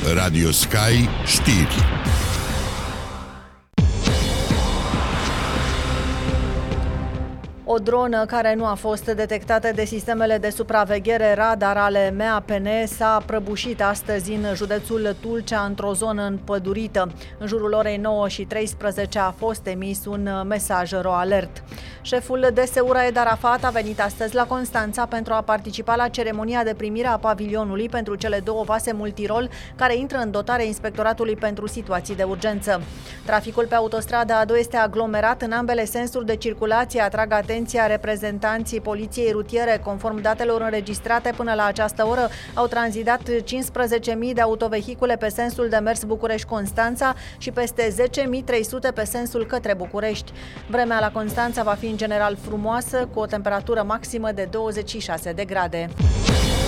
Radio Sky Știri. O dronă care nu a fost detectată de sistemele de supraveghere radar ale MAPN s-a prăbușit astăzi în județul Tulcea, într-o zonă împădurită. În jurul orei 9:13 a fost emis un mesaj ro-alert. Șeful DSU Raed Arafat a venit astăzi la Constanța pentru a participa la ceremonia de primire a pavilionului pentru cele două vase multirol care intră în dotarea Inspectoratului pentru situații de urgență. Traficul pe autostrada A2 este aglomerat în ambele sensuri de circulație, atrag atenția reprezentanții Poliției Rutiere. Conform datelor înregistrate până la această oră, au tranzitat 15.000 de autovehicule pe sensul de mers București-Constanța și peste 10.300 pe sensul către București. Vremea la Constanța va fi în general frumoasă, cu o temperatură maximă de 26 de grade.